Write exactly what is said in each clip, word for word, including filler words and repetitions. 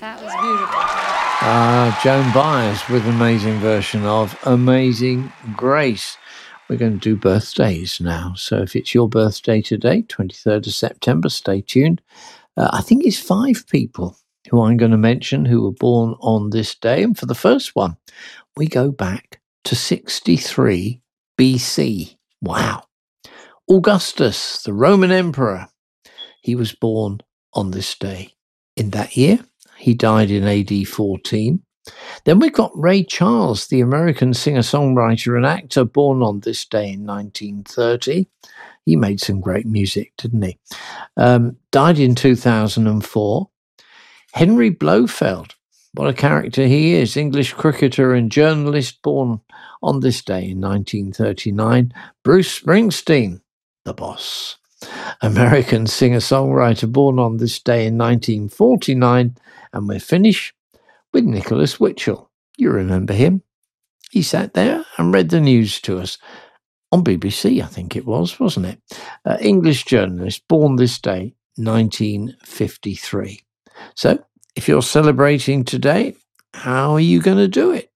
That was beautiful. Uh, Joan Baez with an amazing version of Amazing Grace. We're going to do birthdays now. So if it's your birthday today, twenty-third of September, stay tuned. Uh, I think it's five people who I'm going to mention who were born on this day. And for the first one, we go back to sixty-three B C. Wow. Augustus, the Roman emperor, he was born on this day. In that year, he died in A D fourteen. Then we've got Ray Charles, the American singer-songwriter and actor, born on this day in nineteen thirty. He made some great music, didn't he? Um, died in two thousand four. Henry Blofeld, what a character he is, English cricketer and journalist, born on this day in nineteen thirty-nine. Bruce Springsteen, the boss, American singer-songwriter, born on this day in nineteen forty-nine. And we're finished with Nicholas Witchell. You remember him. He sat there and read the news to us on B B C, I think it was, wasn't it? Uh, English journalist, born this day, nineteen fifty-three. So, if you're celebrating today, how are you going to do it?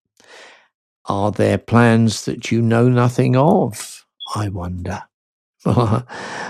Are there plans that you know nothing of? I wonder. I,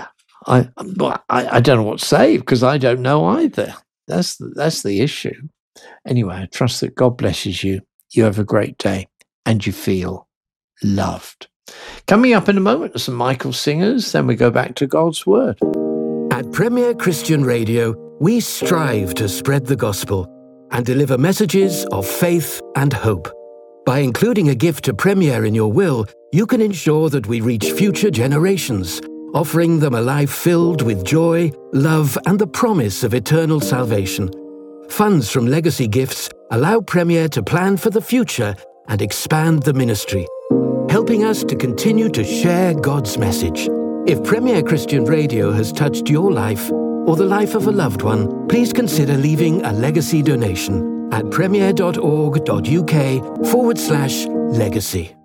I I don't know what to say because I don't know either. That's the, that's the issue. Anyway, I trust that God blesses you. You have a great day and you feel loved. Coming up in a moment, some Michael Singers, then we go back to God's Word. At Premier Christian Radio, we strive to spread the gospel and deliver messages of faith and hope. By including a gift to Premier in your will, you can ensure that we reach future generations, offering them a life filled with joy, love, and the promise of eternal salvation. Funds from legacy gifts allow Premier to plan for the future and expand the ministry, helping us to continue to share God's message. If Premier Christian Radio has touched your life or the life of a loved one, please consider leaving a legacy donation at premier.org.uk forward slash legacy.